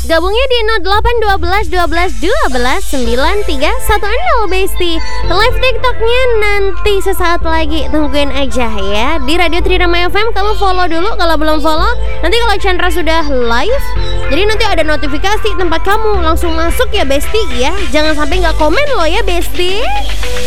Gabungnya di 0812 12 12 9310 Besti. Live TikToknya nanti sesaat lagi, tungguin aja ya. Di Radio Trinama FM kamu follow dulu kalau belum follow. Nanti kalau Chandra sudah live, jadi nanti ada notifikasi tempat kamu, langsung masuk ya Besti ya. Jangan sampai nggak komen loh ya Besti.